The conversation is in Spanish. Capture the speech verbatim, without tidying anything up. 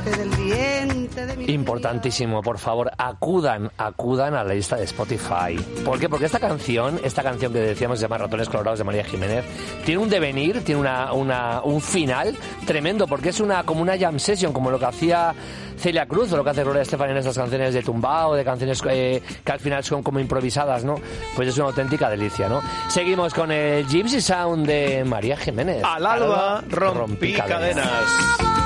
del diente de mi Importantísimo, por favor, acudan, acudan a la lista de Spotify. ¿Por qué? Porque esta canción, esta canción que decíamos se llama Ratones Colorados de María Jiménez, tiene un devenir, tiene una, una, un final tremendo, porque es una como una jam session, como lo que hacía Celia Cruz o lo que hace Gloria Estefan en estas canciones de tumbao, de canciones eh, que al final son como improvisadas, ¿no? Pues es una auténtica delicia, ¿no? Seguimos con el Gypsy Sound de María Jiménez. Al alba rompí cadenas.